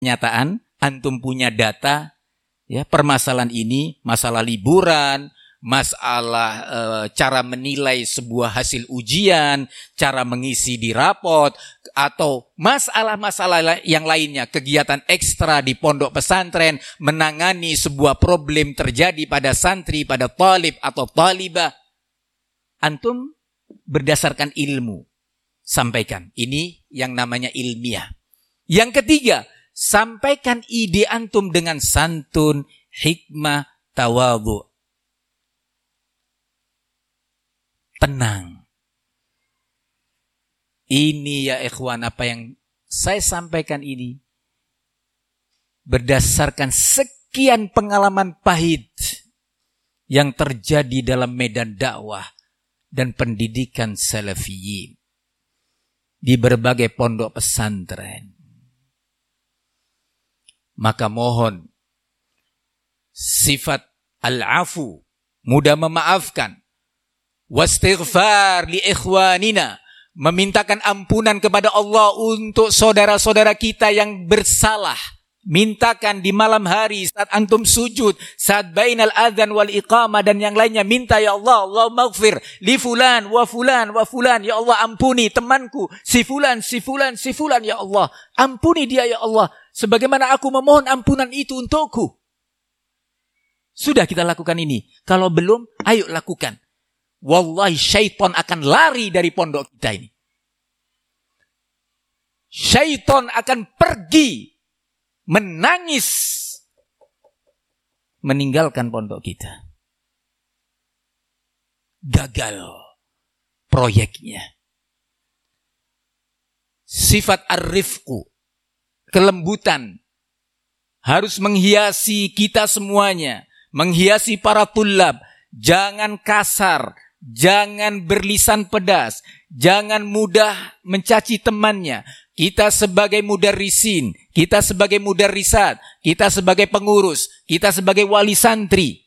kenyataan, antum punya data, ya, permasalahan ini, masalah liburan, masalah cara menilai sebuah hasil ujian, cara mengisi di rapot, atau masalah-masalah yang lainnya, kegiatan ekstra di pondok pesantren, menangani sebuah problem terjadi pada santri, pada talib atau talibah. Antum berdasarkan ilmu sampaikan. Ini yang namanya ilmiah. Yang ketiga, sampaikan ide antum dengan santun, hikmah, tawadhu. Tenang. Ini ya ikhwan, apa yang saya sampaikan ini berdasarkan sekian pengalaman pahit yang terjadi dalam medan dakwah dan pendidikan salafiyin di berbagai pondok pesantren. Maka mohon sifat al-afu, mudah memaafkan, wastighfar li ikhwanina, memintakan ampunan kepada Allah untuk saudara-saudara kita yang bersalah. Mintakan di malam hari saat antum sujud, saat bainal adzan wal iqamah dan yang lainnya, minta ya Allah, Allahumma ighfir li fulan wa fulan wa fulan, ya Allah ampuni temanku si fulan si fulan si fulan, ya Allah ampuni dia ya Allah sebagaimana aku memohon ampunan itu untukku. Sudah kita lakukan ini. Kalau belum, ayo lakukan. Wallahi syaitan akan lari dari pondok kita ini. Syaitan akan pergi menangis meninggalkan pondok kita. Gagal proyeknya. Sifat ar-rifqu, kelembutan, harus menghiasi kita semuanya, menghiasi para tulab. Jangan kasar, jangan berlisan pedas, jangan mudah mencaci temannya. Kita sebagai mudarrisin, kita sebagai mudarrisat, kita sebagai pengurus, kita sebagai wali santri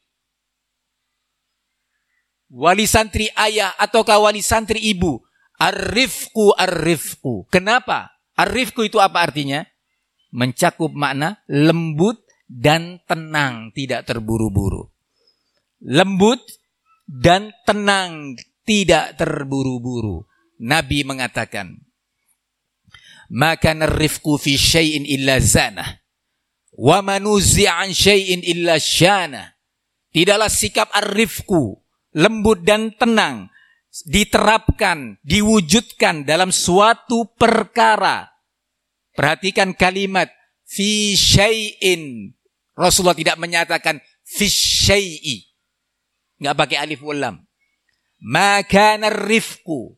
ayah ataukah wali santri ibu, ar-rifqu. Kenapa? Ar-rifqu itu apa artinya? Mencakup makna lembut dan tenang, tidak terburu-buru. Lembut dan tenang, tidak terburu-buru. Nabi mengatakan, maka ar-rifqu fi syai'in illa zanah, wa manuzi'an syai'in illa syana. Tidaklah sikap ar-rifqu, lembut dan tenang, diterapkan, diwujudkan dalam suatu perkara. Perhatikan kalimat fi syai'in. Rasulullah tidak menyatakan fi syai'i, enggak pakai alif wal lam. Maka ar-rifqu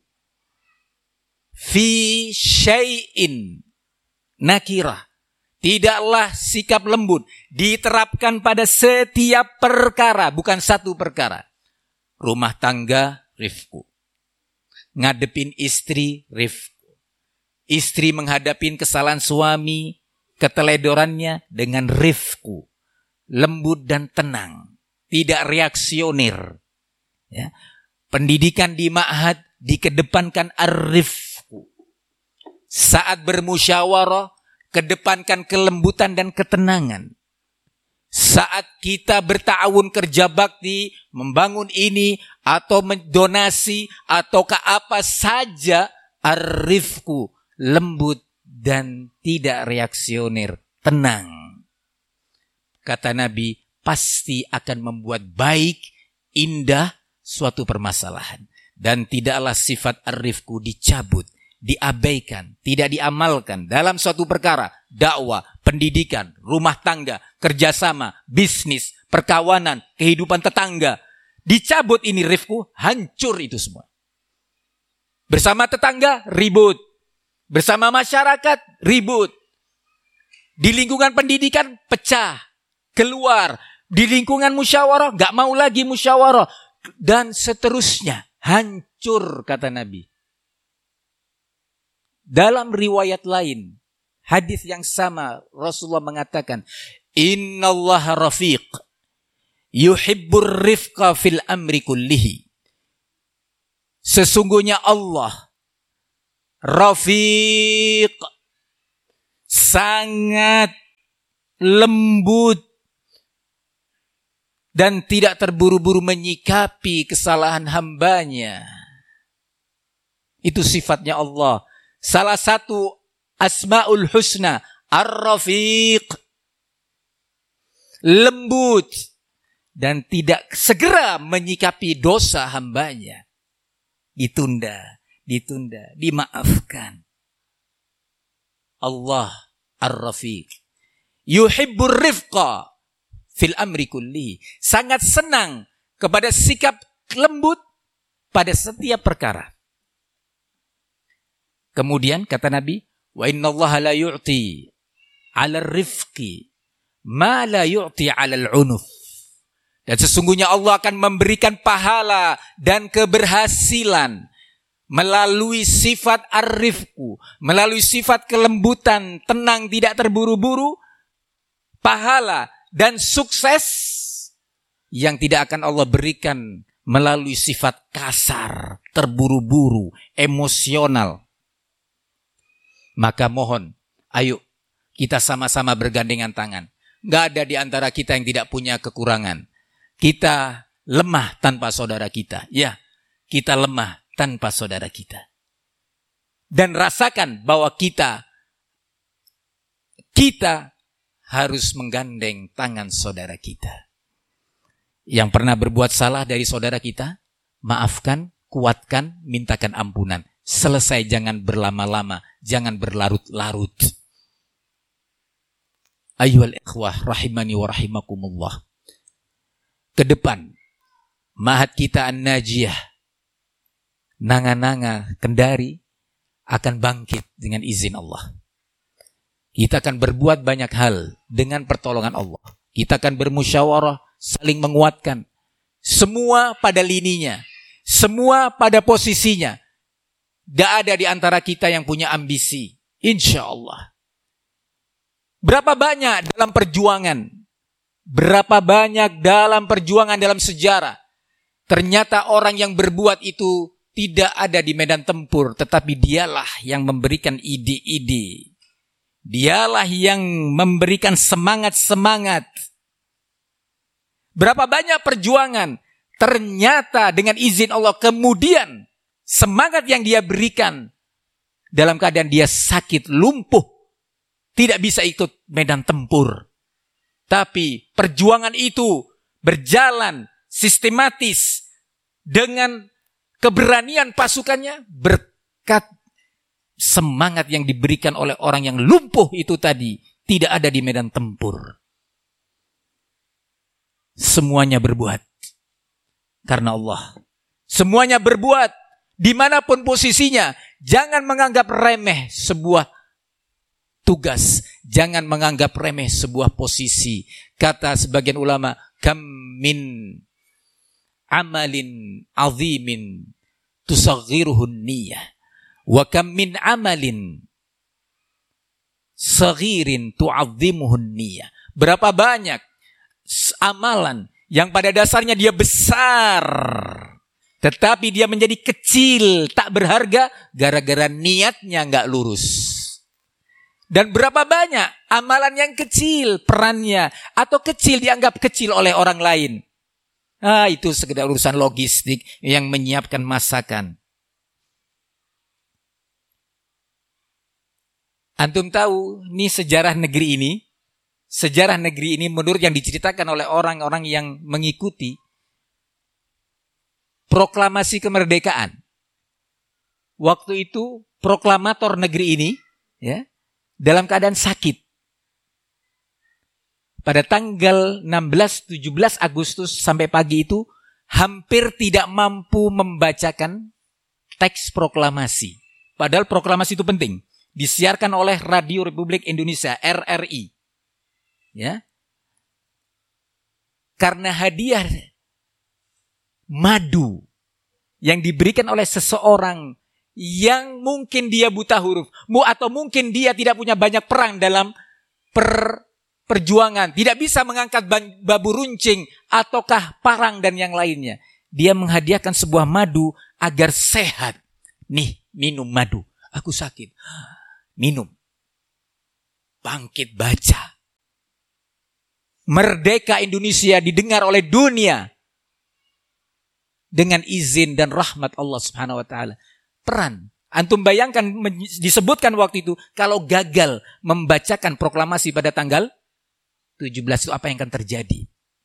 fi syai'in nakirah. Tidaklah sikap lembut diterapkan pada setiap perkara, bukan satu perkara. Rumah tangga, rifqu. Ngadepin istri, rifqu. Istri menghadapin kesalahan suami, keteledorannya dengan rifqu. Lembut dan tenang, tidak reaksioner. Ya. Pendidikan di ma'had dikedepankan ar-rifqu. Saat bermusyawarah, kedepankan kelembutan dan ketenangan. Saat kita berta'awun kerja bakti, membangun ini, atau mendonasi, ataukah apa saja, ar-rifqu, lembut dan tidak reaksioner, tenang. Kata Nabi, pasti akan membuat baik, indah suatu permasalahan. Dan tidaklah sifat ar-rifqu dicabut, diabaikan, tidak diamalkan dalam suatu perkara, dakwah, pendidikan, rumah tangga, kerjasama, bisnis, perkawanan, kehidupan tetangga. Dicabut ini rifqu, hancur itu semua. Bersama tetangga, ribut. Bersama masyarakat, ribut. Di lingkungan pendidikan, pecah, keluar. Di lingkungan musyawarah, gak mau lagi musyawarah. Dan seterusnya, hancur kata Nabi. Dalam riwayat lain, hadis yang sama, Rasulullah mengatakan, Innallaha rafiq, yuhibbur rifqa fil amri kullihi. Sesungguhnya Allah Rafiq, sangat lembut, dan tidak terburu-buru menyikapi kesalahan hambanya. Itu sifatnya Allah. Salah satu Asmaul Husna, Ar-Rafiq. Lembut dan tidak segera menyikapi dosa hambanya. Ditunda, dimaafkan. Allah Ar-Rafiq. Yuhibbur rifqa fil amri kulli. Sangat senang kepada sikap lembut pada setiap perkara. Kemudian kata Nabi, wa innallaha la yu'ti 'ala rifqi ma la yu'ti 'ala al-'unuf. Dan sesungguhnya Allah akan memberikan pahala dan keberhasilan melalui sifat ar-rifqu, melalui sifat kelembutan, tenang, tidak terburu-buru, pahala dan sukses yang tidak akan Allah berikan melalui sifat kasar, terburu-buru, emosional. Maka mohon, ayo kita sama-sama bergandengan tangan. Gak ada di antara kita yang tidak punya kekurangan. Kita lemah tanpa saudara kita. Ya, kita lemah tanpa saudara kita. Dan rasakan bahwa kita harus menggandeng tangan saudara kita. Yang pernah berbuat salah dari saudara kita, maafkan, kuatkan, mintakan ampunan. Selesai, jangan berlama-lama, jangan berlarut-larut. Ayyuhal ikhwah rahimani wa rahimakumullah. Ke depan, Ma'had kita An-Najiyah, Nanga-Nanga Kendari akan bangkit dengan izin Allah. Kita akan berbuat banyak hal dengan pertolongan Allah. Kita akan bermusyawarah, saling menguatkan. Semua pada lininya, semua pada posisinya. Tidak ada di antara kita yang punya ambisi. Insya Allah. Berapa banyak dalam perjuangan? Berapa banyak dalam perjuangan dalam sejarah? Ternyata orang yang berbuat itu tidak ada di medan tempur. Tetapi dialah yang memberikan ide-ide. Dialah yang memberikan semangat-semangat. Berapa banyak perjuangan? Ternyata dengan izin Allah kemudian semangat yang dia berikan dalam keadaan dia sakit, lumpuh, tidak bisa ikut medan tempur. Tapi perjuangan itu berjalan sistematis dengan keberanian pasukannya berkat semangat yang diberikan oleh orang yang lumpuh itu tadi, tidak ada di medan tempur. Semuanya berbuat karena Allah. Semuanya berbuat dimanapun posisinya. Jangan menganggap remeh sebuah tugas. Jangan menganggap remeh sebuah posisi. Kata sebagian ulama, kam min amalin azimin tusaghiruhun niyah. Wa kam min amalin saghirin tu'azzimuhun niyah. Berapa banyak amalan yang pada dasarnya dia besar, tetapi dia menjadi kecil, tak berharga, gara-gara niatnya gak lurus. Dan berapa banyak amalan yang kecil perannya, atau kecil dianggap kecil oleh orang lain. Itu sekedar urusan logistik yang menyiapkan masakan. Antum tahu, ini sejarah negeri ini. Sejarah negeri ini menurut yang diceritakan oleh orang-orang yang mengikuti proklamasi kemerdekaan. Waktu itu proklamator negeri ini ya dalam keadaan sakit. Pada tanggal 16-17 Agustus sampai pagi itu hampir tidak mampu membacakan teks proklamasi. Padahal proklamasi itu penting. Disiarkan oleh Radio Republik Indonesia, RRI. Ya. Karena hadiah madu yang diberikan oleh seseorang yang mungkin dia buta huruf, atau mungkin dia tidak punya banyak perang dalam perjuangan, tidak bisa mengangkat babu runcing ataukah parang dan yang lainnya. Dia menghadiahkan sebuah madu agar sehat. Nih, minum madu. Aku sakit. Minum. Bangkit baca. Merdeka Indonesia didengar oleh dunia dengan izin dan rahmat Allah Subhanahu wa taala. Peran. Antum bayangkan disebutkan waktu itu kalau gagal membacakan proklamasi pada tanggal 17 itu apa yang akan terjadi?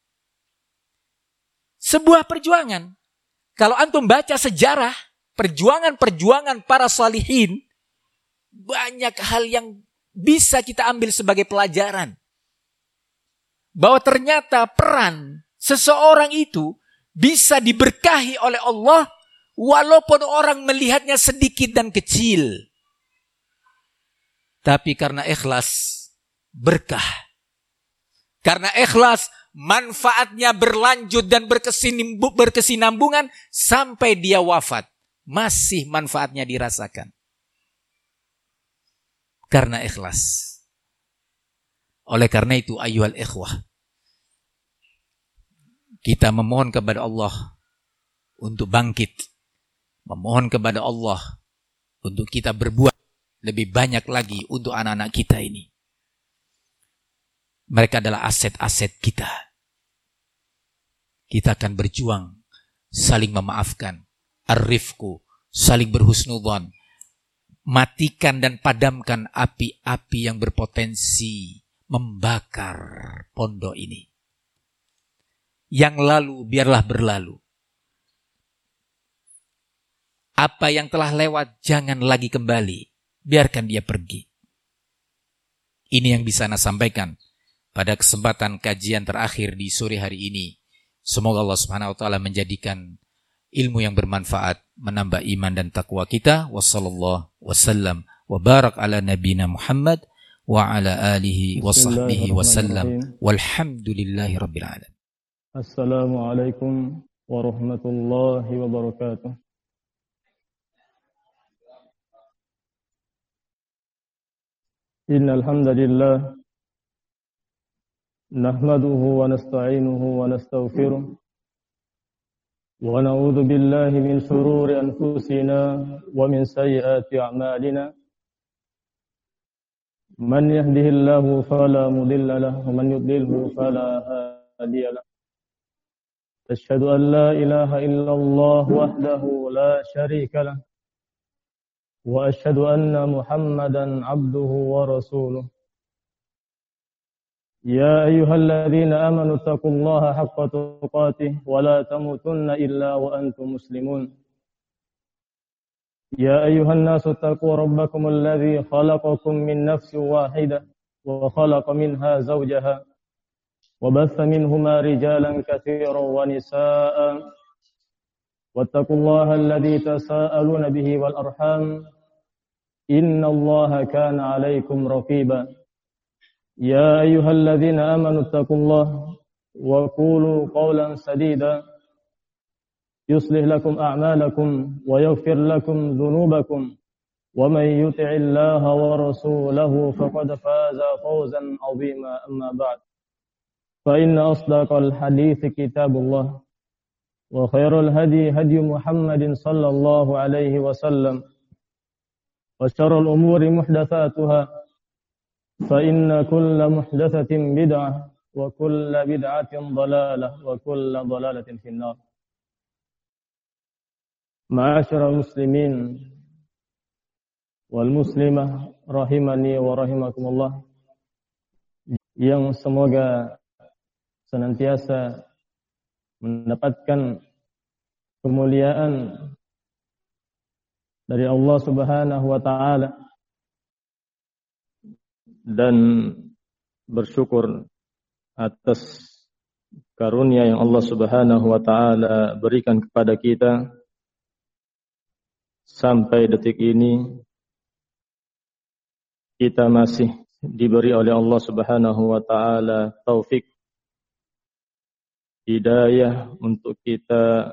Sebuah perjuangan. Kalau antum baca sejarah perjuangan-perjuangan para salihin, banyak hal yang bisa kita ambil sebagai pelajaran. Bahwa ternyata peran seseorang itu bisa diberkahi oleh Allah walaupun orang melihatnya sedikit dan kecil. Tapi karena ikhlas, berkah. Karena ikhlas, manfaatnya berlanjut dan berkesinambungan sampai dia wafat. Masih manfaatnya dirasakan. Karena ikhlas. Oleh karena itu, ayyuhal ikhwah, kita memohon kepada Allah untuk bangkit. Memohon kepada Allah untuk kita berbuat lebih banyak lagi untuk anak-anak kita ini. Mereka adalah aset-aset kita. Kita akan berjuang, saling memaafkan, ar-rifqu, saling berhusnudzon, matikan dan padamkan api-api yang berpotensi membakar pondok ini. Yang lalu biarlah berlalu. Apa yang telah lewat jangan lagi kembali. Biarkan dia pergi. Ini yang bisa Ana sampaikan pada kesempatan kajian terakhir di sore hari ini. Semoga Allah Subhanahu wa taala menjadikan ilmu yang bermanfaat, menambah iman dan takwa kita. Wassallallahu wasallam wa barak ala nabiyina Muhammad wa ala alihi wa sahbihi wasallam. Walhamdulillahi rabbil alamin. Assalamualaikum warahmatullahi wabarakatuh. Innal hamdalillah nahmaduhu wa nasta'inuhu wa nastaghfiruh wa na'udzu billahi min shururi anfusina wa min sayyiati a'malina. Man yahdihillahu fala mudilla lahu wa man yudlilhu fala hadiya lahu. Asyhadu an la ilaha illallah wahdahu la syarika lahu wa asyhadu anna Muhammadan abduhu wa rasuluh. Ya ayyuhalladzina amanu taqullaha haqqa tuqatih wa la tamutunna illa wa antum muslimun. Ya ayyuhan nasu taqu rabbakum alladzi khalaqakum min nafsin wahidah wa khalaqa minha zawjaha wa batha minhuma rijalan katsiran wa nisaa'a. Wattaqullaha alladzi tasaaluna bihi wal arham. Innallaha kana 'alaikum raqiba. Ya ayyuhalladzina amanu taqullaha wa qulu qawlan sadida yuslih lakum a'malakum wa yaghfir lakum dhunubakum wa may yuti'illaha wa rasulahu faqad faza fawzan 'azima. Amma ba'd. Fa inna asdaqal hadithi kitabullah wa khairal hadi hadi Muhammadin sallallahu alaihi wasallam wa syarrul umuri muhdatsatuha fa inna kulla muhdatsatin bid'ah wa kulla bid'atin dhalalah wa kulla dhalalatin finnar. Ma'asyiral muslimin wal muslimah rahimani wa rahimakumullah, yang semoga senantiasa mendapatkan kemuliaan dari Allah Subhanahu wa taala dan bersyukur atas karunia yang Allah Subhanahu wa taala berikan kepada kita sampai detik ini. Kita masih diberi oleh Allah Subhanahu wa taala taufik, hidayah untuk kita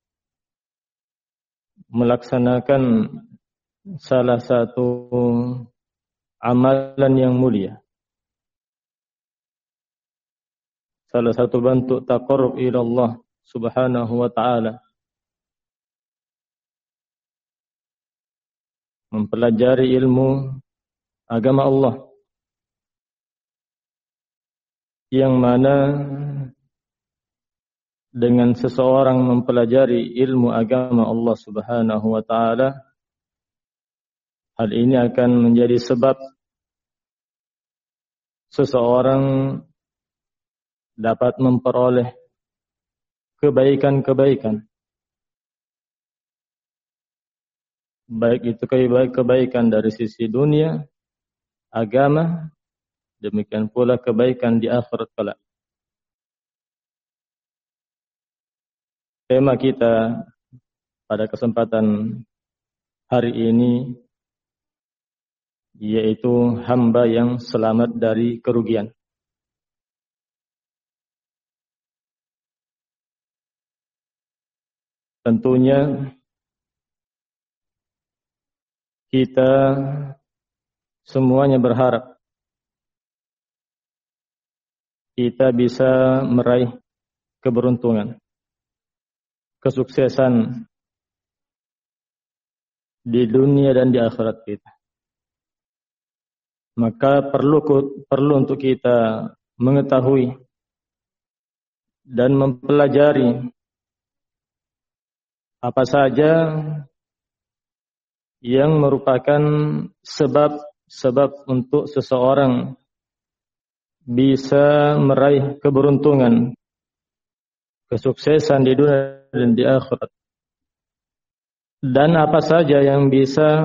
melaksanakan salah satu amalan yang mulia, salah satu bentuk taqarrub ila Allah Subhanahu wa taala, mempelajari ilmu agama Allah yang mana dengan seseorang mempelajari ilmu agama Allah Subhanahu wa taala, hal ini akan menjadi sebab seseorang dapat memperoleh kebaikan-kebaikan, baik itu kebaikan dari sisi dunia, agama, demikian pula kebaikan di akhirat kelak. Tema kita pada kesempatan hari ini yaitu hamba yang selamat dari kerugian. Tentunya kita semuanya berharap kita bisa meraih keberuntungan, kesuksesan di dunia dan di akhirat kita. Maka perlu untuk kita mengetahui dan mempelajari apa saja yang merupakan sebab untuk seseorang bisa meraih keberuntungan, kesuksesan di dunia dan di akhirat. Dan apa saja yang bisa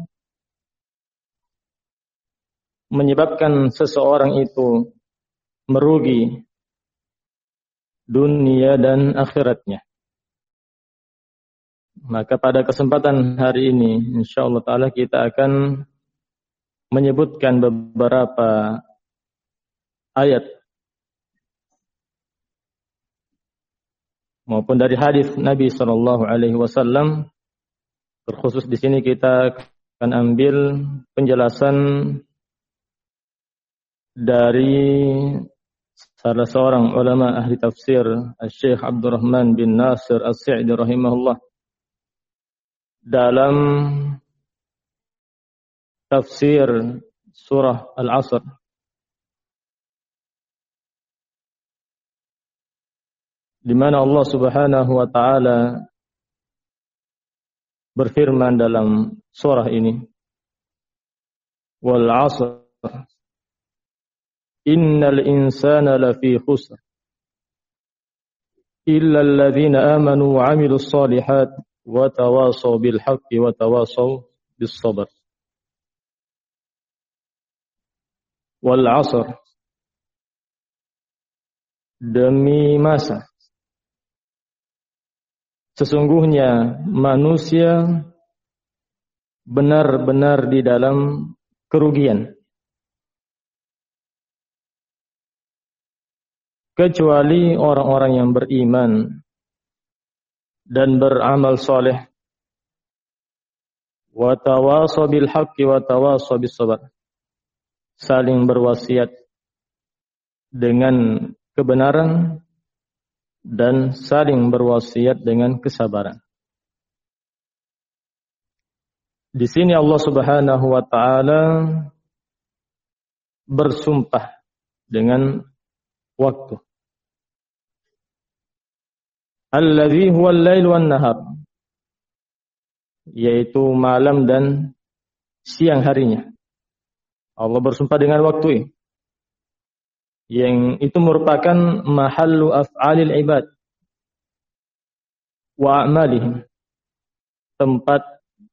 menyebabkan seseorang itu merugi dunia dan akhiratnya. Maka pada kesempatan hari ini insyaallah taala kita akan menyebutkan beberapa ayat maupun dari hadis Nabi sallallahu alaihi wasallam. Terkhusus di sini kita akan ambil penjelasan dari salah seorang ulama ahli tafsir, Syekh Abdurrahman bin Nasir As-Sa'di rahimahullah, dalam tafsir surah Al-Asr, di mana Allah Subhanahu wa taala berfirman dalam surah ini, wal 'asr innal insana lafi khusr illa alladhina amanu wa 'amilus shalihat wa tawasaw bil haqqi wa tawasaw bis sabr. Wal 'asr, demi masa, sesungguhnya manusia benar-benar di dalam kerugian, kecuali orang-orang yang beriman dan beramal soleh, wa tawasaw bil haqqi wa tawasaw bis sabr, saling berwasiat dengan kebenaran dan saling berwasiat dengan kesabaran. Di sini Allah Subhanahu wa taala bersumpah dengan waktu. Alladzi huwal lail wan nahar, yaitu malam dan siang harinya. Allah bersumpah dengan waktu ini, yang itu merupakan mahallu af'alil ibad wa a'malihim, tempat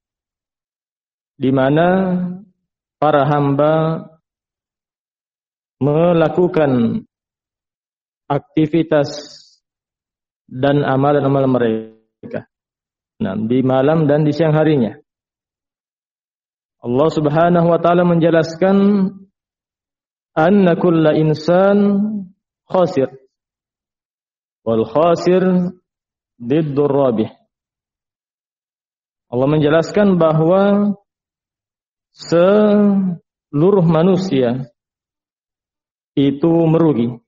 di mana para hamba melakukan aktivitas dan amalan-amalan mereka. Nah, di malam dan di siang harinya. Allah Subhanahu wa taala menjelaskan anna kulla insan khasir wal khasir diddur rabih. Allah menjelaskan bahwa seluruh manusia itu merugi.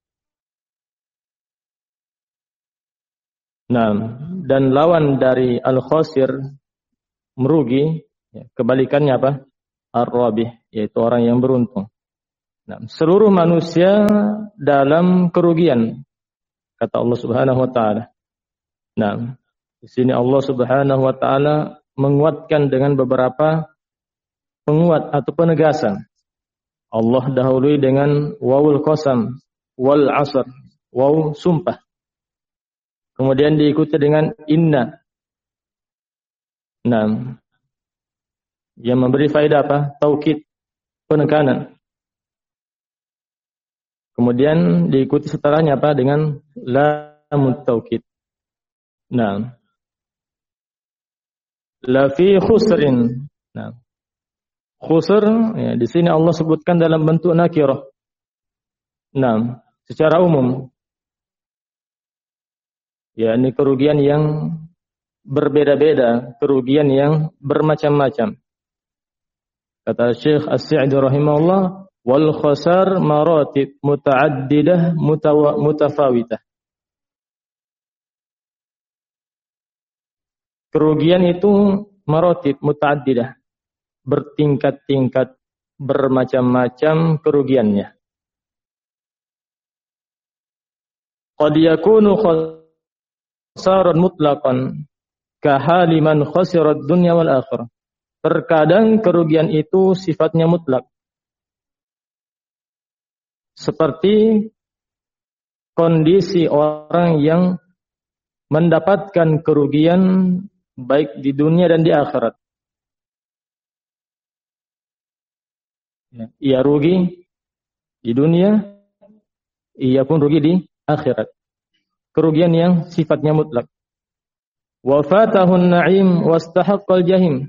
Nah, dan lawan dari al-khasir, merugi, ya, kebalikannya apa? Ar-rabih, yaitu orang yang beruntung. Nah, seluruh manusia dalam kerugian, kata Allah Subhanahu wa taala. Nah, di sini Allah Subhanahu wa taala menguatkan dengan beberapa penguat atau penegasan. Allah dahului dengan wawul qasam, wal asr, waw sumpah. Kemudian diikuti dengan inna. Nah, yang memberi faedah apa? Taukid, penekanan. Kemudian diikuti setelahnya apa? Dengan lamut taukid. Nah, la fi khusrin. Nah, khusr ya, di sini Allah sebutkan dalam bentuk nakirah. Nah, secara umum ya, ini kerugian yang berbeda-beda, kerugian yang bermacam-macam. Kata Syekh As-Sa'di rahimahullah, wal khasar maratib muta'addidah mutafawitah. Kerugian itu maratib muta'addidah, bertingkat-tingkat, bermacam-macam kerugiannya. Qad yakunu khasaran mutlaqan ka haliman khasira ad-dunya wal akhirah. Terkadang kerugian itu sifatnya mutlak. Seperti kondisi orang yang mendapatkan kerugian baik di dunia dan di akhirat. Ia rugi di dunia, ia pun rugi di akhirat. Kerugian yang sifatnya mutlak. Wa fatahun na'im wastahaqqal jahim.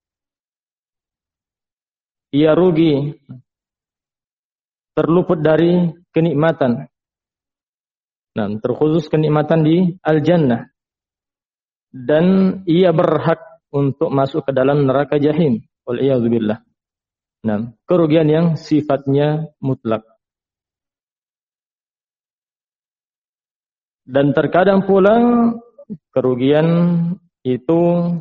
Ia rugi, terluput dari kenikmatan. Nah, terkhusus kenikmatan di al-jannah. Dan ia berhak untuk masuk ke dalam neraka jahim. Wal'iyadzubillah. Nah, kerugian yang sifatnya mutlak. Dan terkadang pula kerugian itu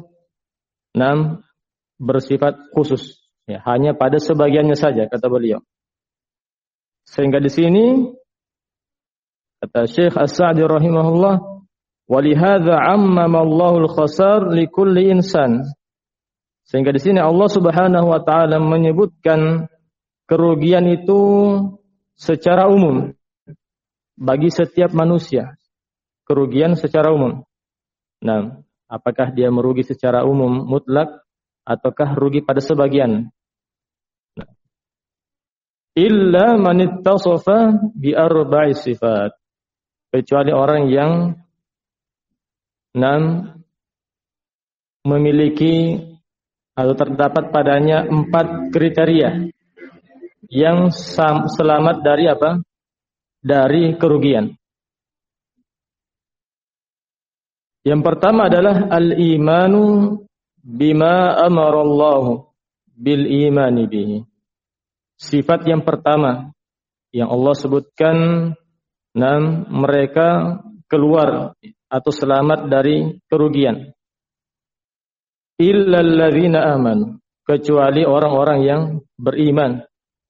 bersifat khusus. Ya, hanya pada sebagiannya saja, kata beliau. Sehingga di sini kata Syekh As-Sa'di rahimahullah, walihadza 'ammama Allahul khasar likulli insan. Sehingga di sini Allah Subhanahu wa taala menyebutkan kerugian itu secara umum bagi setiap manusia. Kerugian secara umum. Nah, apakah dia merugi secara umum mutlak ataukah rugi pada sebagian? Nah, illa man ittasafa bi arba'i sifat. Kecuali orang yang memiliki atau terdapat padanya 4 kriteria yang selamat dari apa? Dari kerugian. Yang pertama adalah al-imanu bima amarallahu bil imani bihi. Sifat yang pertama yang Allah sebutkan, mereka keluar atau selamat dari kerugian. Illal ladzina amanu, kecuali orang-orang yang beriman.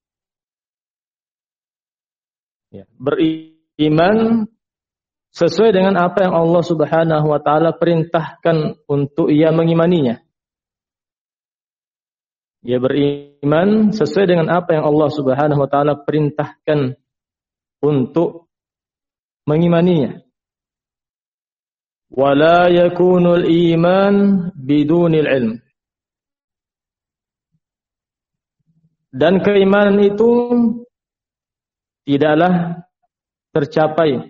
Ya, beriman sesuai dengan apa yang Allah Subhanahu wa taala perintahkan untuk ia mengimaninya. Ia beriman sesuai dengan apa yang Allah Subhanahu wa taala perintahkan untuk mengimaninya. Wala yakunul iman bidunil ilm. Dan keimanan itu tidaklah tercapai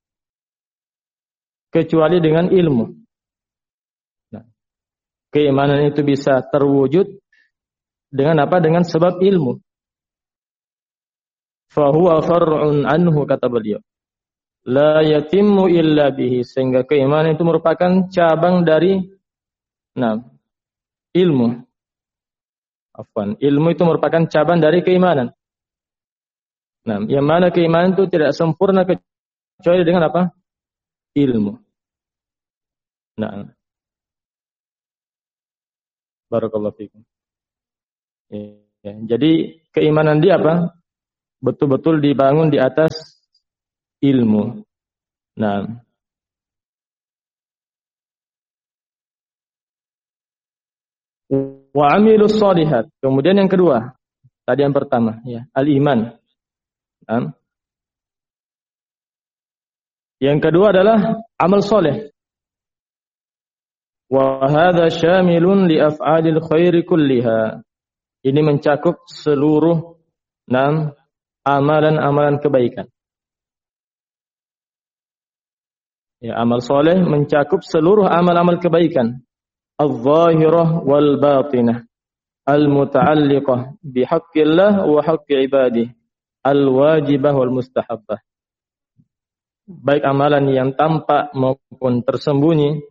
kecuali dengan ilmu. Nah, keimanan itu bisa terwujud dengan apa? Dengan sebab ilmu. Fahuwa far'un anhu, kata beliau. La yatimmu illa bihi, sehingga keimanan itu merupakan cabang dari ilmu. Ilmu itu merupakan cabang dari keimanan. Yang mana keimanan itu tidak sempurna kecuali dengan apa? Ilmu. Barakallahu fikum. Ya, jadi keimanan dia apa? Betul-betul dibangun di atas ilmu. Nah, wa amilus shalihat. Kemudian yang kedua, tadi yang pertama ya, al-iman. Nah, yang kedua adalah amal soleh. Wa hadza syamilun li af'alil khairi kulliha. Ini mencakup seluruh amalan-amalan kebaikan. Ya, amal soleh mencakup seluruh amal-amal kebaikan. Al-zahirah wal batinah. Al-muta'alliqah bihaqqillah wa haqqi ibadih. Al-wajibah wal mustahabbah. Baik amalan yang tampak maupun tersembunyi.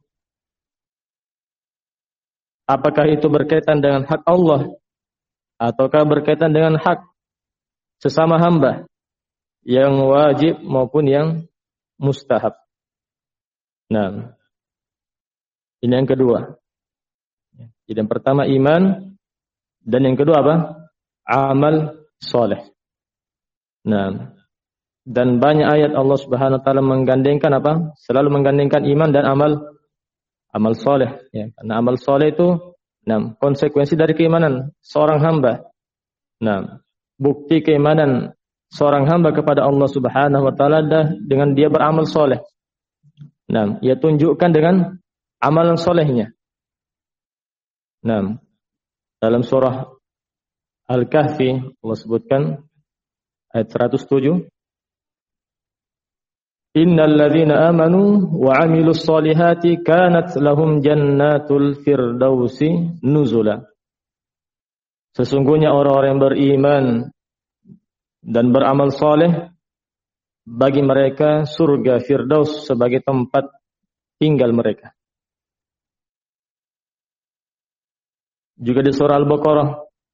Apakah itu berkaitan dengan hak Allah ataukah berkaitan dengan hak sesama hamba yang wajib maupun yang mustahab. Nah, ini yang kedua. Jadi yang pertama iman, dan yang kedua apa? Amal soleh. Nah, dan banyak ayat Allah Subhanahu wa taala menggandengkan apa? Selalu menggandengkan iman dan amal soleh. Ya, karena amal soleh itu konsekuensi dari keimanan seorang hamba. Nah, bukti keimanan seorang hamba kepada Allah Subhanahu wa taala dengan dia beramal soleh. Nah, ia tunjukkan dengan amalan solehnya. Nah, dalam surah Al-Kahfi Allah sebutkan ayat 107. Innal ladzina amanu wa 'amilus solihati kanat lahum jannatul firdausi nuzula. Sesungguhnya orang-orang yang beriman dan beramal soleh, bagi mereka surga Firdaus sebagai tempat tinggal mereka. Juga di surah Al-Baqarah,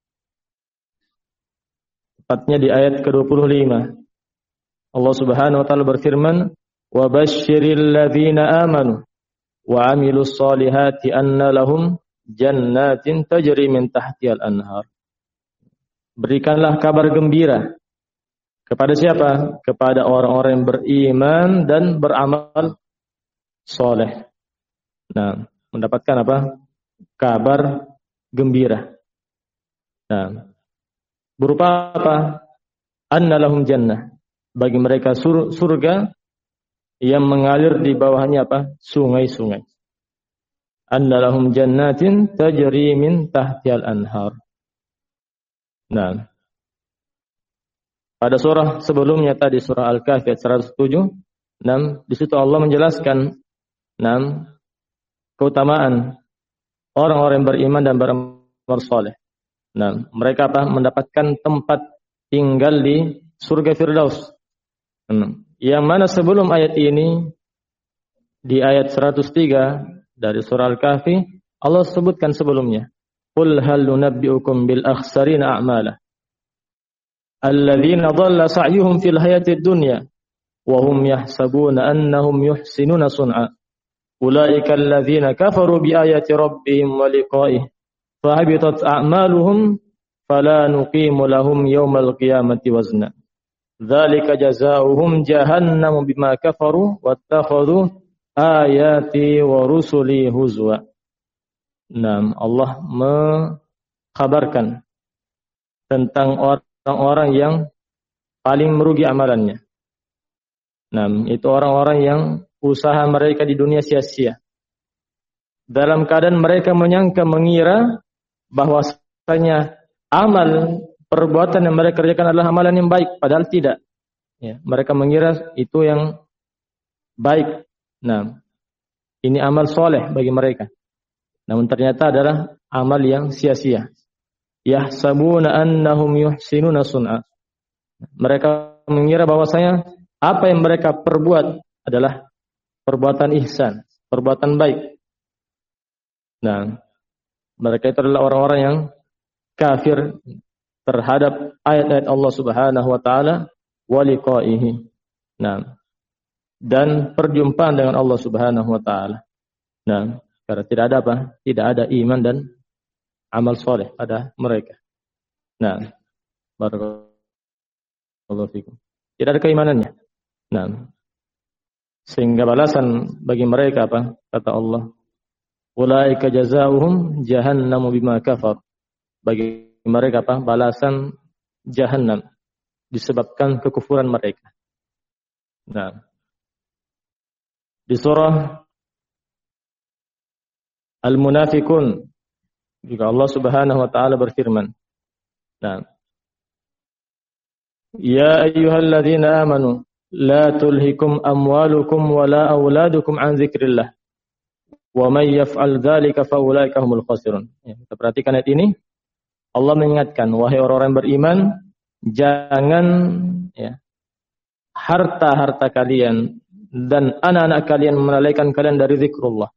tepatnya di ayat ke-25, Allah Subhanahu wa taala berfirman, "Wa basyiril ladzina amanu wa 'amilus solihati anna lahum jannatin tajri min tahtihal anhar." Berikanlah kabar gembira kepada siapa? Kepada orang-orang yang beriman dan beramal soleh. Nah, mendapatkan apa? Kabar gembira. Nah, berupa apa? Anna lahum jannah. Bagi mereka surga yang mengalir di bawahnya apa? Sungai-sungai. Anna lahum jannatin tajri min tahtihal anhar. Nah, pada surah sebelumnya tadi surah Al-Kahfi ayat 107, di situ Allah menjelaskan keutamaan orang-orang yang beriman dan beramal soleh. Nah, mereka apa? Mendapatkan tempat tinggal di surga Firdaus. Yang mana sebelum ayat ini di ayat 103 dari surah Al-Kahfi Allah sebutkan sebelumnya. Qul hal nunabbi'ukum bil akhsarina a'mala alladzina dhalla sa'yuhum fil hayatid dunya wa hum yahsabuna annahum yuhsinuna sun'a ulaika alladzina kafaru bi ayati rabbihim wa liqa'ihi fa habitat a'maluhum fala nuqimu lahum yawmal qiyamati wazna dzalika jazaohum jahannamu bima kafaru wattakhadhu ayati wa rusuli huzwa. Nah, Allah mengkabarkan tentang orang-orang yang paling merugi amalannya. Nah, itu orang-orang yang usaha mereka di dunia sia-sia. Dalam keadaan mereka mengira bahwasanya amal perbuatan yang mereka kerjakan adalah amalan yang baik, padahal tidak. Ya, mereka mengira itu yang baik. Nah, ini amal soleh bagi mereka. Namun ternyata adalah amal yang sia-sia. Yahsabuna annahum yuhsinuna sun'a. Mereka mengira bahwasanya apa yang mereka perbuat adalah perbuatan ihsan, perbuatan baik. Nah, mereka itu adalah orang-orang yang kafir terhadap ayat-ayat Allah Subhanahu wa taala wa liqa'ihi. Nah, dan perjumpaan dengan Allah Subhanahu wa taala. Nah, karena tidak ada apa? Tidak ada iman dan amal soleh pada mereka. Nah, barakallahu fikum. Tidak ada keimanannya. Nah, sehingga balasan bagi mereka apa? Kata Allah, ulaika jazaohum jahannamu bima kafar. Bagi mereka apa? Balasan jahannam disebabkan kekufuran mereka. Nah, di surah Al-Munafiqun juga Allah Subhanahu wa taala berfirman. Nah, ya ayyuhalladzina amanu la tulhikum amwalukum wala auladukum an dzikrillah wa may yaf'al dzalika fa ulaika humul khasirun. Ya, kita perhatikan ayat ini. Allah mengingatkan, wahai orang-orang beriman, jangan ya, harta-harta kalian dan anak-anak kalian melalaikan kalian dari zikrullah.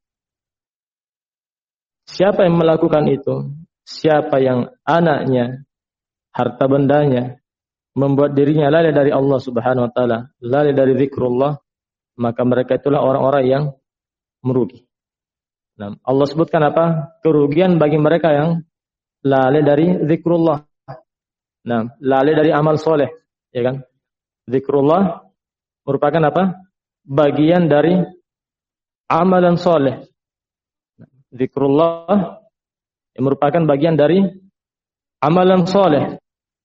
Siapa yang melakukan itu? Siapa yang anaknya, harta bendanya membuat dirinya lalai dari Allah Subhanahu wa taala, lalai dari zikrullah, maka mereka itulah orang-orang yang merugi. Nah, Allah sebutkan apa? Kerugian bagi mereka yang lalai dari zikrullah. Nah, lalai dari amal soleh, ya kan? Zikrullah merupakan apa? Bagian dari amalan soleh. Zikrullah merupakan bagian dari amalan soleh.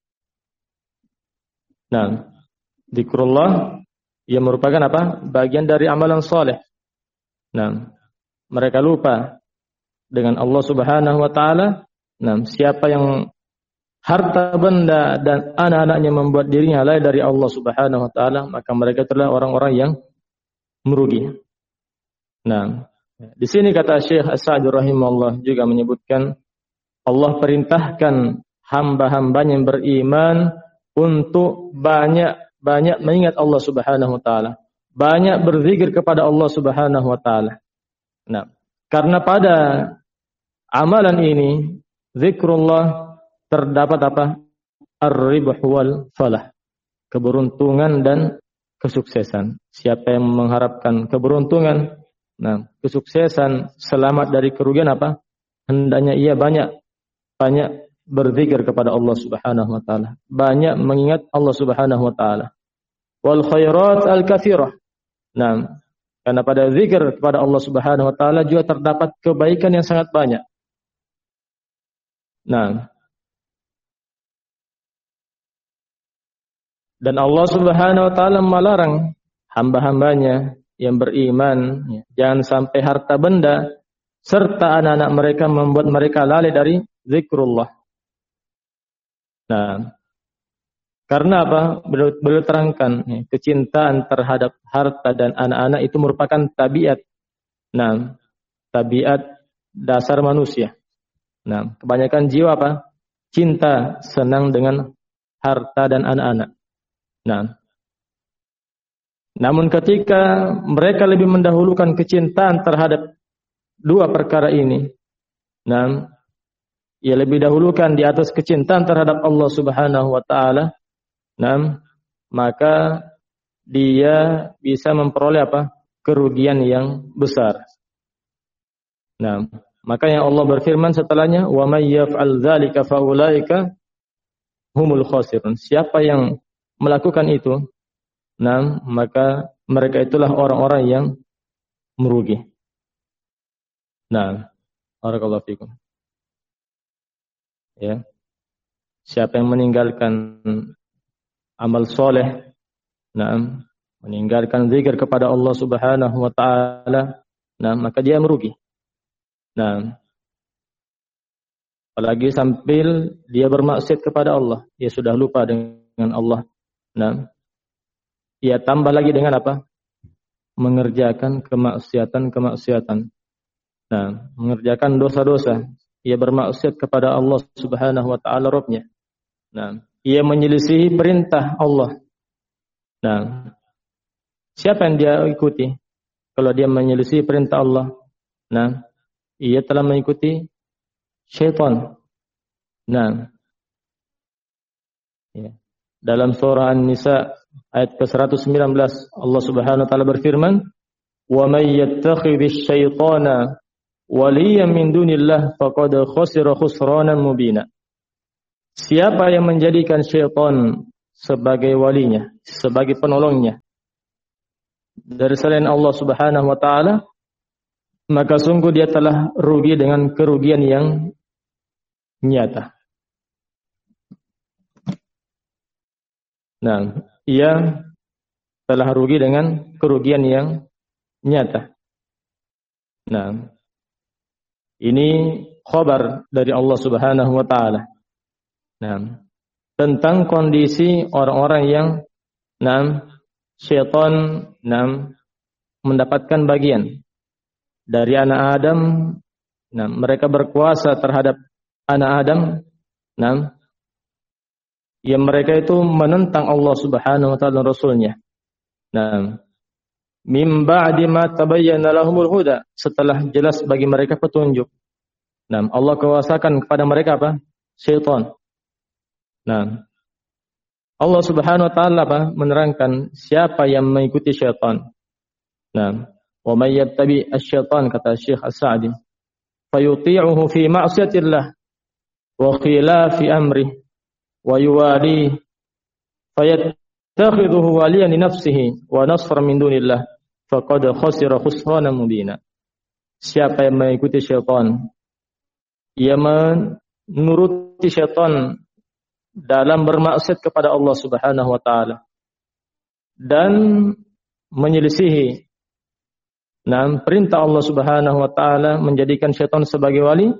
Nah, zikrullah yang merupakan apa? Bagian dari amalan soleh. Nah, mereka lupa dengan Allah Subhanahu wa taala. Nah, siapa yang harta benda dan anak-anaknya membuat dirinya lalai dari Allah Subhanahu wa taala, maka mereka adalah orang-orang yang merugi. Nah, di sini kata Syekh As-Sa'di rahimahullah juga menyebutkan Allah perintahkan hamba-hambanya yang beriman untuk banyak mengingat Allah Subhanahu wa taala, banyak berzikir kepada Allah Subhanahu wa taala. Nah, karena pada amalan ini zikrullah terdapat apa? Ar-ribh wal falah. Keberuntungan dan kesuksesan. Siapa yang mengharapkan keberuntungan, nah, kesuksesan, selamat dari kerugian apa? Hendaknya ia banyak berzikir kepada Allah Subhanahu wa taala, banyak mengingat Allah Subhanahu wa taala. Wal khairat al-katsirah. Nah, karena pada zikir kepada Allah Subhanahu wa taala juga terdapat kebaikan yang sangat banyak. Nah, dan Allah Subhanahu wa taala melarang hamba-hambanya yang beriman, jangan sampai harta benda serta anak-anak mereka membuat mereka lalai dari zikrullah. Nah, karena apa? Beliau terangkan, kecintaan terhadap harta dan anak-anak itu merupakan tabiat. Nah, tabiat dasar manusia. Nah, kebanyakan jiwa apa? Cinta, senang dengan harta dan anak-anak. Nah, namun ketika mereka lebih mendahulukan kecintaan terhadap dua perkara ini, nah, ia lebih dahulukan di atas kecintaan terhadap Allah Subhanahu wa taala, nah, maka dia bisa memperoleh apa? Kerugian yang besar. Nah, makanya Allah berfirman setelahnya, wa may yaf'al dzalika fa ulaika humul khasirun. Siapa yang melakukan itu, nah, maka mereka itulah orang-orang yang merugi. Nah, barakallahu fikum. Ya. Siapa yang meninggalkan amal soleh, nah, meninggalkan zikir kepada Allah Subhanahu wa taala, nah, maka dia merugi. Nah, apalagi sambil dia bermaksiat kepada Allah, dia sudah lupa dengan Allah. Nah, ia tambah lagi dengan apa? Mengerjakan kemaksiatan. Nah, mengerjakan dosa-dosa. Ia bermaksiat kepada Allah Subhanahu wa taala Rabb-nya. Nah, ia menyelisihi perintah Allah. Nah, siapa yang dia ikuti? Kalau dia menyelisihi perintah Allah, nah, ia telah mengikuti syaitan. Nah, ya. Dalam surah An-Nisa ayat ke-119 Allah Subhanahu wa taala berfirman, "Wa may yattakhidhish syaitana waliyan min dunillah faqad khasira khusranan mubina." Siapa yang menjadikan syaitan sebagai walinya, sebagai penolongnya, dari selain Allah Subhanahu wa taala, maka sungguh dia telah rugi dengan kerugian yang nyata. Nah, ia telah rugi dengan kerugian yang nyata. Nah, ini khabar dari Allah Subhanahu wa taala. Nah, tentang kondisi orang-orang yang syaitan mendapatkan bagian dari anak Adam. Nah, mereka berkuasa terhadap anak Adam. Nah, yang mereka itu menentang Allah Subhanahu wa taala dan Rasulnya. Nah, mim ba'di ma tabayyana lahumul huda, setelah jelas bagi mereka petunjuk. Nah, Allah kuasakan kepada mereka apa? Syaitan. Nah, Allah Subhanahu wa taala menerangkan siapa yang mengikuti syaitan. Nah, wa may yattabi asy-syaitan, kata Syekh As-Sa'di, fayuti'uhu fi ma'siyatillah wa khilafi amrih wa yuwali fayattakhidhuhu waliyan li nafsihi wa nasran min dunillah faqad khasira khusranan mubina. Siapa yang mengikuti syaitan, ia menuruti syaitan dalam bermaksud kepada Allah Subhanahu wa taala dan menyelisihi perintah Allah Subhanahu wa taala, menjadikan syaitan sebagai wali.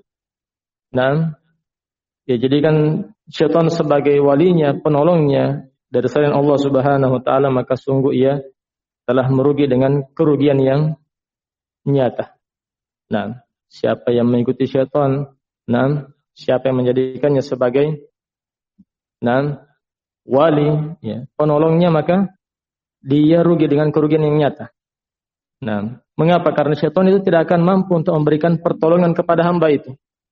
Dia jadikan syaitan sebagai walinya, penolongnya dari selain Allah Subhanahu wa taala, maka sungguh ia telah merugi dengan kerugian yang nyata. Nah, siapa yang mengikuti syaitan, siapa yang menjadikannya sebagai wali, ya, penolongnya, maka dia rugi dengan kerugian yang nyata. Nah, mengapa? Karena syaitan itu tidak akan mampu untuk memberikan pertolongan kepada hamba itu.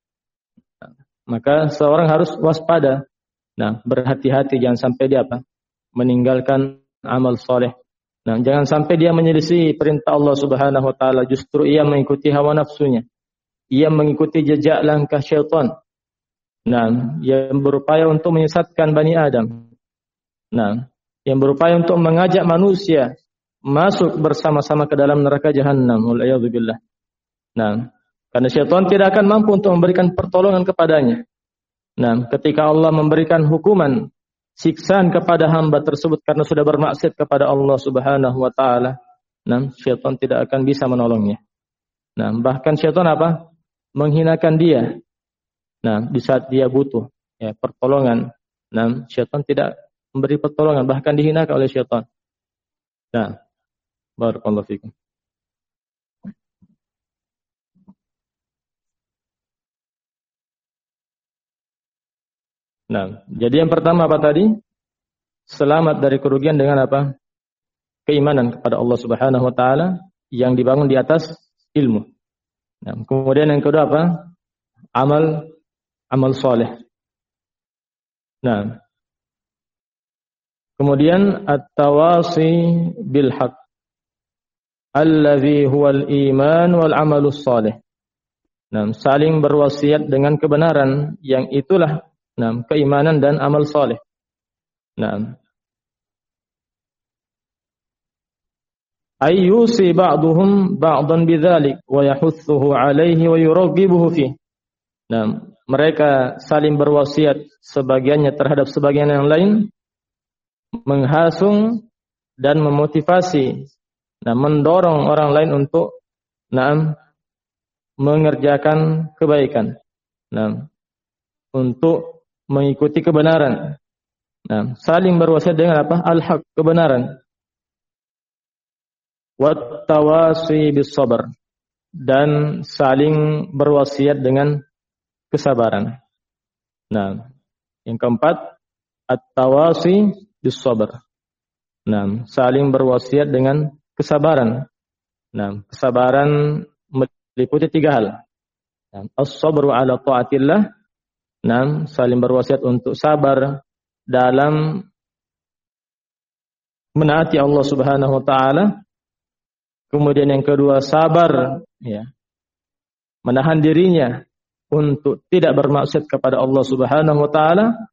Maka seorang harus waspada. Nah, berhati-hati jangan sampai dia meninggalkan amal soleh. Nah, jangan sampai dia menyelisih perintah Allah Subhanahu wa taala, justru ia mengikuti hawa nafsunya. Ia mengikuti jejak langkah syaitan. Nah, yang berupaya untuk menyesatkan Bani Adam. Nah, yang berupaya untuk mengajak manusia masuk bersama-sama ke dalam neraka jahanam. Wal'iyadzubillah. Nah, karena syaitan tidak akan mampu untuk memberikan pertolongan kepadanya. Nah, ketika Allah memberikan hukuman, siksaan kepada hamba tersebut karena sudah bermaksiat kepada Allah Subhanahu wa taala, syaitan tidak akan bisa menolongnya. Nah, bahkan syaitan menghinakan dia. Nah, di saat dia butuh pertolongan, syaitan tidak memberi pertolongan, bahkan dihinakan oleh syaitan. Nah, barakallahu fikum. Nah, jadi yang pertama tadi? Selamat dari kerugian dengan keimanan kepada Allah Subhanahu wa taala yang dibangun di atas ilmu. Nah, kemudian yang kedua Amal soleh. Nah, kemudian at-tawasi bil haq allazi huwal iman wal amalus soleh. Nah, saling berwasiat dengan kebenaran yang itulah keimanan dan amal soleh. Nah, ayyusi ba'duhum ba'dan bidzalik wa yahuthuhu 'alaihi wa yuraghibuhu fihi. Nah, mereka saling berwasiat sebagiannya terhadap sebagian yang lain, menghasung dan memotivasi, mendorong orang lain untuk mengerjakan kebaikan, untuk mengikuti kebenaran. Saling berwasiat dengan al-haq, kebenaran. Wat tawasi bis sabr, dan saling berwasiat dengan kesabaran. Nah, yang keempat at-tawasi bis sabr. Nah, saling berwasiat dengan kesabaran. Nah, kesabaran meliputi 3 hal. As-sabru ala ta'atillah. Nah, saling berwasiat untuk sabar dalam menaati Allah Subhanahu wa taala. Kemudian yang kedua, sabar menahan dirinya untuk tidak bermaksiat kepada Allah Subhanahu wa taala,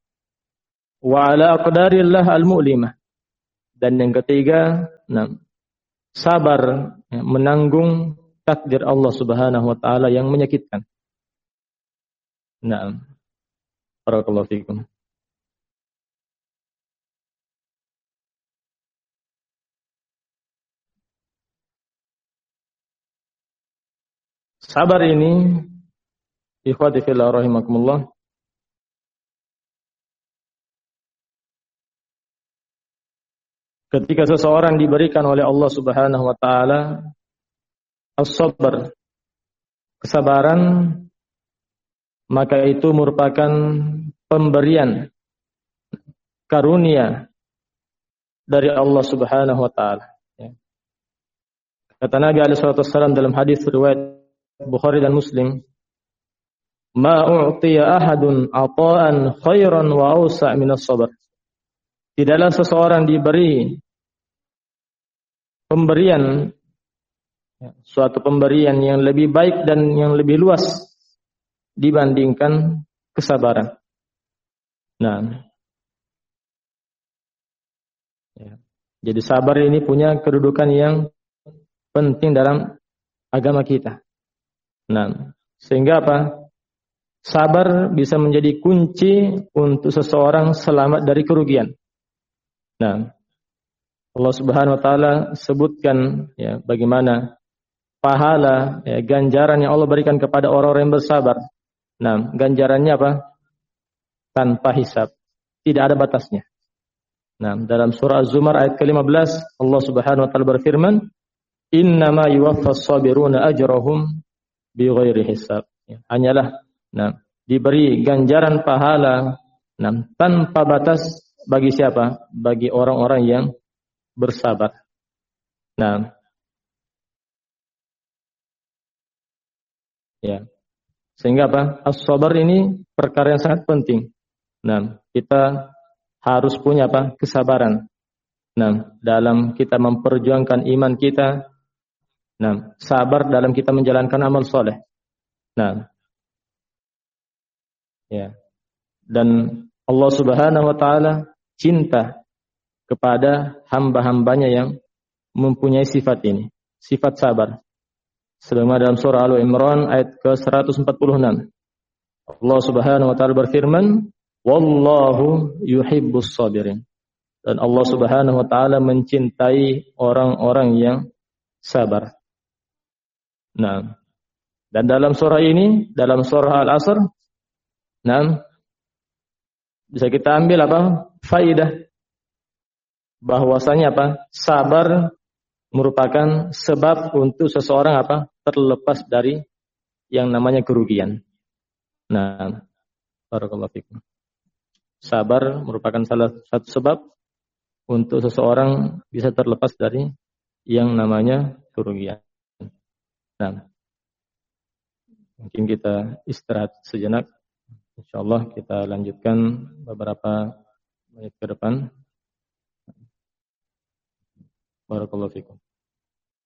wa ala aqdarillah al-mu'limah. Dan yang ketiga, sabar menanggung takdir Allah Subhanahu wa taala yang menyakitkan. Naam. Barakallahu fikum. Sabar ini, ikhwati fillah rahimakumullah, ketika seseorang diberikan oleh Allah Subhanahu wa taala as-sabr, kesabaran, maka itu merupakan pemberian karunia dari Allah Subhanahu wa taala. Kata Nabi alaihi salatu wasallam dalam hadis riwayat Bukhari dan Muslim, "Ma u'tiya ahadun ata'an khairan wa awsa' min as-sabr." Tidaklah seseorang diberi pemberian, suatu pemberian yang lebih baik dan yang lebih luas dibandingkan kesabaran. Nah, jadi sabar ini punya kedudukan yang penting dalam agama kita. Nah, sehingga apa? Sabar bisa menjadi kunci untuk seseorang selamat dari kerugian. Nah, Allah Subhanahu wa taala sebutkan bagaimana pahala ganjaran yang Allah berikan kepada orang-orang yang bersabar. Nah, ganjarannya apa? Tanpa hisab, tidak ada batasnya. Nah, dalam surah Az-Zumar ayat ke-15 Allah Subhanahu wa taala berfirman, "Innama yuwaffas sabiruna ajrahum bighairi hisab." Hanyalah diberi ganjaran pahala tanpa batas bagi siapa? Bagi orang-orang yang bersabar. Nah, sehingga apa? As-sabar ini perkara yang sangat penting. Nah, kita harus punya apa? Kesabaran. Nah, dalam kita memperjuangkan iman kita. Nah, sabar dalam kita menjalankan amal soleh. Nah, dan Allah Subhanahu wa taala cinta kepada hamba-hambanya yang mempunyai sifat ini, sifat sabar. Sebagaimana dalam surah Al-Imran ayat ke-146. Allah Subhanahu wa taala berfirman, "Wallahu yuhibbus sabirin." Dan Allah Subhanahu wa taala mencintai orang-orang yang sabar. Nah, dan dalam surah ini, dalam surah Al-Asr, bisa kita ambil apa? Faidah bahwasanya apa? Sabar merupakan sebab untuk seseorang apa? Terlepas dari yang namanya kerugian. Nah, barakallahu fikum. Sabar merupakan salah satu sebab untuk seseorang bisa terlepas dari yang namanya kerugian. Nah, mungkin kita istirahat sejenak. Insyaallah kita lanjutkan beberapa menit ke depan. Barakallahu fikum.